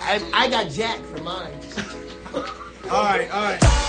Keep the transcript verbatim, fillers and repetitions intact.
I, I got Jack for mine. All right, all right.